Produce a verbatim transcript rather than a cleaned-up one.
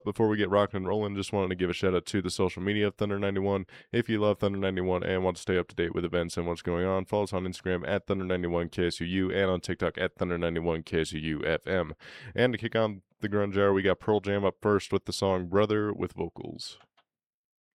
Before we get rocking and rolling, just wanted to give a shout out to the social media of Thunder ninety-one. If you love Thunder ninety-one and want to stay up to date with events and what's going on, follow us on Instagram at Thunder ninety-one K S U U and on TikTok at Thunder ninety-one K S U U F M. And to kick on the grunge hour, we got Pearl Jam up first with the song Brother with vocals.